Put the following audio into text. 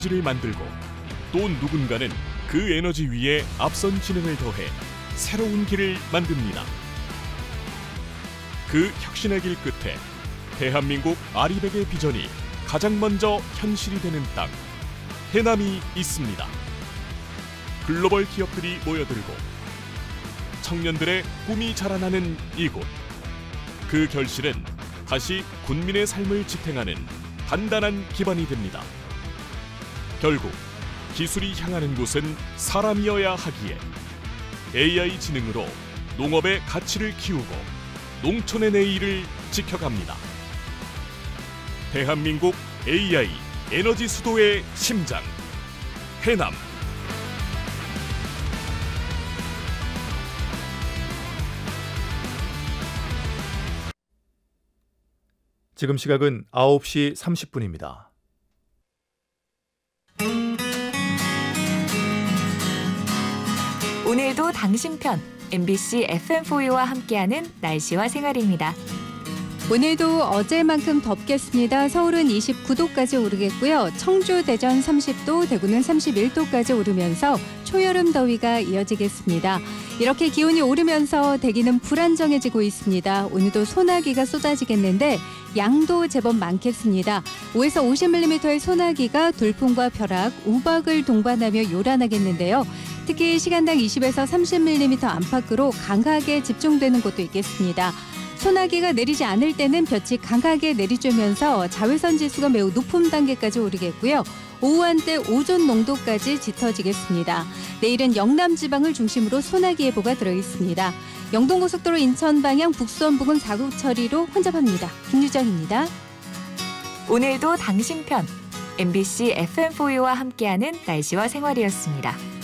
에너지를 만들고 또 누군가는 그 에너지 위에 앞선 지능을 더해 새로운 길을 만듭니다. 그 혁신의 길 끝에 대한민국 아리백의 비전이 가장 먼저 현실이 되는 땅, 해남이 있습니다. 글로벌 기업들이 모여들고 청년들의 꿈이 자라나는 이곳. 그 결실은 다시 군민의 삶을 지탱하는 단단한 기반이 됩니다. 결국 기술이 향하는 곳은 사람이어야 하기에 AI 지능으로 농업의 가치를 키우고 농촌의 내일을 지켜갑니다. 대한민국 AI 에너지 수도의 심장, 해남. 지금 시각은 9시 30분입니다. 오늘도 당신 편 MBC FM4U와 함께하는 날씨와 생활입니다. 오늘도 어제만큼 덥겠습니다. 서울은 29도까지 오르겠고요. 청주, 대전 30도, 대구는 31도까지 오르면서 초여름 더위가 이어지겠습니다. 이렇게 기온이 오르면서 대기는 불안정해지고 있습니다. 오늘도 소나기가 쏟아지겠는데 양도 제법 많겠습니다. 5에서 50mm의 소나기가 돌풍과 벼락, 우박을 동반하며 요란하겠는데요. 특히 시간당 20에서 30mm 안팎으로 강하게 집중되는 곳도 있겠습니다. 소나기가 내리지 않을 때는 볕이 강하게 내리쬐면서 자외선 지수가 매우 높은 단계까지 오르겠고요. 오후 한때 오존 농도까지 짙어지겠습니다. 내일은 영남 지방을 중심으로 소나기 예보가 들어있습니다. 영동고속도로 인천 방향 북수원 부근 사고 처리로 혼잡합니다. 김유정입니다. 오늘도 당신 편 MBC FM4U와 함께하는 날씨와 생활이었습니다.